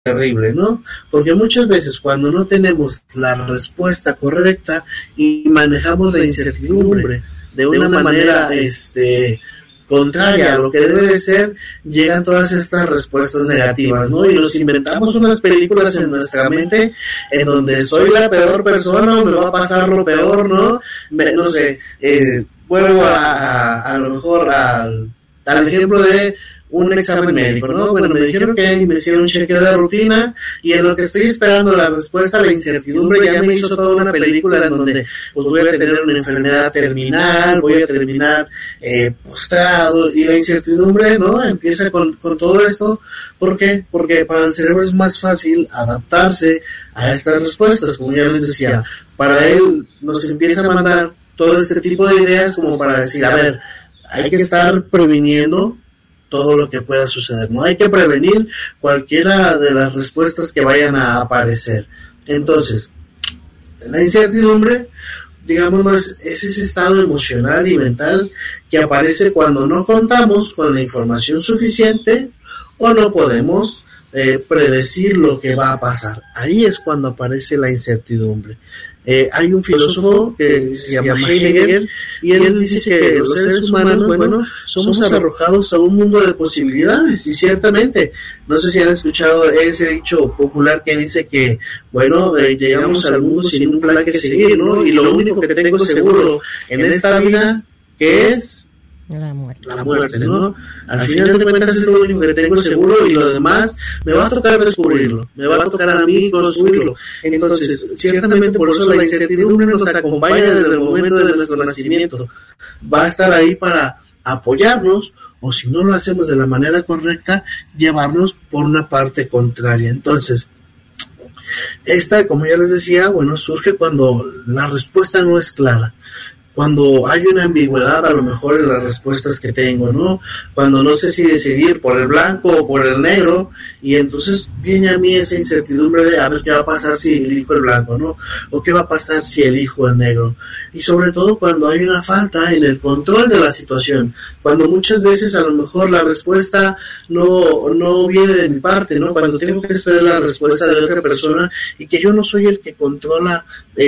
terrible, ¿no? Porque muchas veces cuando no tenemos la respuesta correcta y manejamos la incertidumbre de una manera contraria a lo que debe de ser, llegan todas estas respuestas negativas, ¿no? Y nos inventamos unas películas en nuestra mente en donde soy la peor persona o me va a pasar lo peor, ¿no? No sé, vuelvo a lo mejor al ejemplo de un examen médico, ¿no? Bueno, me dijeron que me hicieron un chequeo de rutina y en lo que estoy esperando la respuesta, la incertidumbre ya me hizo toda una película en donde pues voy a tener una enfermedad terminal, voy a terminar postrado, y la incertidumbre, ¿no? Empieza con todo esto. ¿Por qué? Porque para el cerebro es más fácil adaptarse a estas respuestas, como ya les decía. Para él nos empieza a mandar todo este tipo de ideas como para decir, a ver, hay que estar previniendo todo lo que pueda suceder, ¿no? Hay que prevenir cualquiera de las respuestas que vayan a aparecer. Entonces, la incertidumbre, digamos, es ese estado emocional y mental que aparece cuando no contamos con la información suficiente o no podemos predecir lo que va a pasar. Ahí es cuando aparece la incertidumbre. Hay un filósofo que se llama Heidegger y él dice que los seres humanos, bueno, somos arrojados a un mundo de posibilidades, y ciertamente, no sé si han escuchado ese dicho popular que dice que, bueno, llegamos al mundo sin un plan que seguir, ¿no? Y lo único que tengo seguro en esta vida, que es la muerte. La muerte, ¿no? Al final de cuentas es lo único que tengo seguro y lo demás me va a tocar descubrirlo, me va a tocar a mí construirlo. Entonces, ciertamente por eso la incertidumbre nos acompaña desde el momento de nuestro nacimiento. Va a estar ahí para apoyarnos, o si no lo hacemos de la manera correcta, llevarnos por una parte contraria. Entonces, esta, como ya les decía, bueno, surge cuando la respuesta no es clara. Cuando hay una ambigüedad a lo mejor en las respuestas que tengo, ¿no? Cuando no sé si decidir por el blanco o por el negro, y entonces viene a mí esa incertidumbre de a ver qué va a pasar si elijo el blanco, ¿no? O qué va a pasar si elijo el negro. Y sobre todo cuando hay una falta en el control de la situación, cuando muchas veces a lo mejor la respuesta no viene de mi parte, ¿no? Cuando tengo que esperar la respuesta de otra persona y que yo no soy el que controla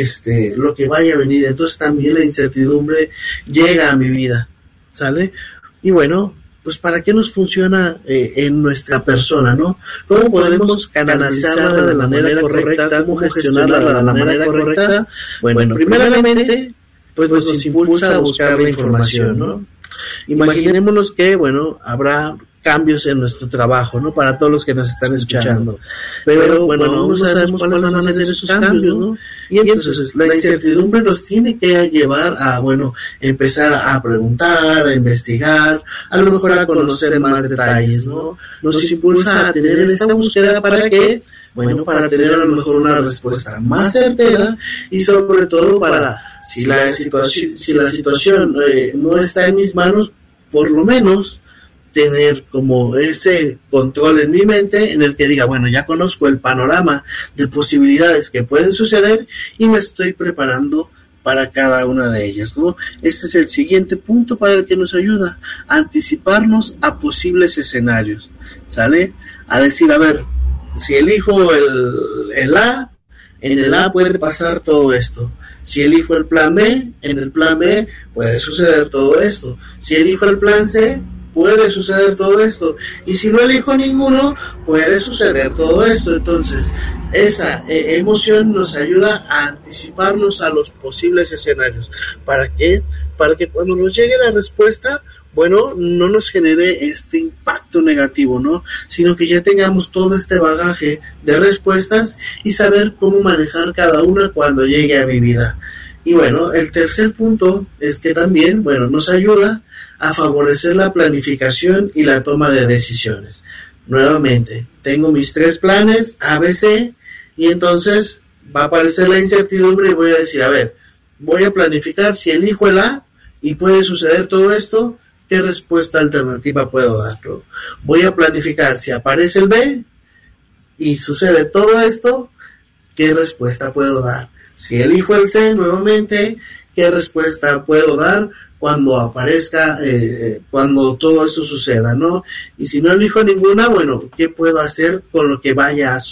lo que vaya a venir, entonces también la incertidumbre llega a mi vida, ¿sale? Y bueno, pues ¿para qué nos funciona en nuestra persona, no? ¿Cómo podemos canalizarla de la manera correcta? ¿Cómo gestionarla de la manera correcta? Bueno, primeramente, pues nos impulsa a buscar la información, ¿no? Imaginémonos que, bueno, habrá cambios en nuestro trabajo, ¿no? Para todos los que nos están escuchando. Pero, bueno, aún no sabemos cuáles van a ser esos cambios, ¿no? Y entonces la incertidumbre nos tiene que llevar a, bueno, empezar a preguntar, a investigar, a lo mejor a conocer más detalles, ¿no? Nos impulsa a tener esta búsqueda para que, bueno, para tener a lo mejor una respuesta más certera y sobre todo para, si la situación no está en mis manos, por lo menos tener como ese control en mi mente en el que diga, bueno, ya conozco el panorama de posibilidades que pueden suceder y me estoy preparando para cada una de ellas, ¿no? Este es el siguiente punto para el que nos ayuda, a anticiparnos a posibles escenarios, ¿sale? A decir, a ver, si elijo el A, en el A puede pasar todo esto. Si elijo el plan B, en el plan B puede suceder todo esto. Si elijo el plan C, puede suceder todo esto, y si no elijo ninguno, puede suceder todo esto. Entonces, esa emoción nos ayuda a anticiparnos a los posibles escenarios. ¿Para qué? Para que cuando nos llegue la respuesta, bueno, no nos genere este impacto negativo, ¿no? Sino que ya tengamos todo este bagaje de respuestas y saber cómo manejar cada una cuando llegue a mi vida. Y bueno, el tercer punto es que también, bueno, nos ayuda a favorecer la planificación y la toma de decisiones. Nuevamente, tengo mis 3 planes, A, B, C, y entonces va a aparecer la incertidumbre y voy a decir, a ver, voy a planificar si elijo el A y puede suceder todo esto, ¿qué respuesta alternativa puedo dar? Voy a planificar si aparece el B y sucede todo esto, ¿qué respuesta puedo dar? Si elijo el C nuevamente, ¿qué respuesta puedo dar cuando aparezca, cuando todo esto suceda, ¿no? Y si no elijo ninguna, bueno, ¿qué puedo hacer con lo que vaya a suceder?